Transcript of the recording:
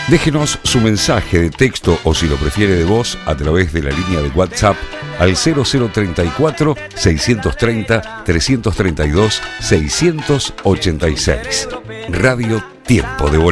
Déjenos su mensaje de texto o si lo prefiere de voz a través de la línea de WhatsApp al 0034 630 332 686. Radio Tiempo de Volar.